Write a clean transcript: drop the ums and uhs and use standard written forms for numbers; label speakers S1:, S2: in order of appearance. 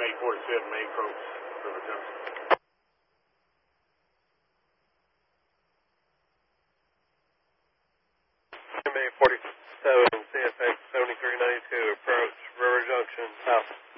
S1: 47, main approach, River Junction.
S2: May 47, CFX 7392, approach River Junction, south.